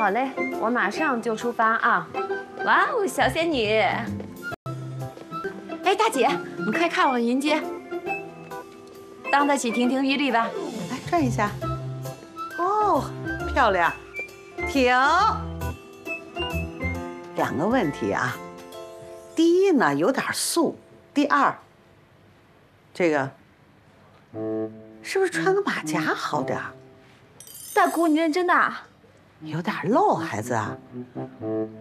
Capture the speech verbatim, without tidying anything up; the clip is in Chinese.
好嘞，我马上就出发啊！哇哦，小仙女！哎，大姐，你快看我云阶，当得起亭亭玉立吧？ 来转一下。哦，漂亮，停。两个问题啊，第一呢有点素，第二，这个是不是穿个马甲好点儿？ 大姑，你认真的啊？ 有点露，孩子啊。